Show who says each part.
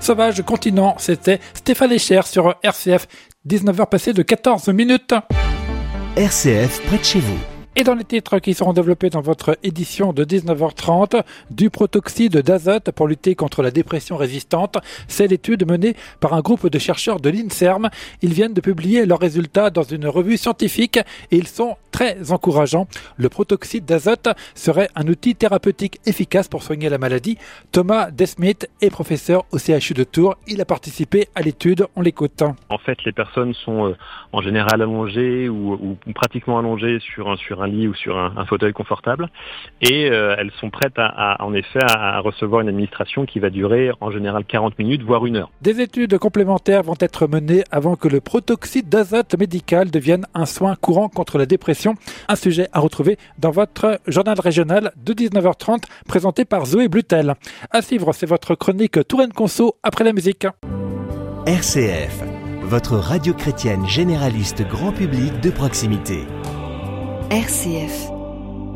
Speaker 1: Sauvage Continent. C'était Stéphane Echer sur RCF. 19h passées de 14 minutes.
Speaker 2: RCF près de chez vous.
Speaker 1: Et dans les titres qui seront développés dans votre édition de 19h30, du protoxyde d'azote pour lutter contre la dépression résistante. C'est l'étude menée par un groupe de chercheurs de l'INSERM. Ils viennent de publier leurs résultats dans une revue scientifique et ils sont très encourageants. Le protoxyde d'azote serait un outil thérapeutique efficace pour soigner la maladie. Thomas Desmith est professeur au CHU de Tours. Il a participé à l'étude. On l'écoute.
Speaker 3: En fait, les personnes sont en général allongées ou pratiquement allongées sur un lit ou sur un fauteuil confortable et elles sont prêtes en effet à recevoir une administration qui va durer en général 40 minutes voire 1 heure.
Speaker 1: Des études complémentaires vont être menées avant que le protoxyde d'azote médical devienne un soin courant contre la dépression. Un sujet à retrouver dans votre journal régional de 19h30 présenté par Zoé Blutel. À suivre, c'est votre chronique Touraine Conso après la musique.
Speaker 2: RCF, votre radio chrétienne généraliste grand public de proximité.
Speaker 4: RCF.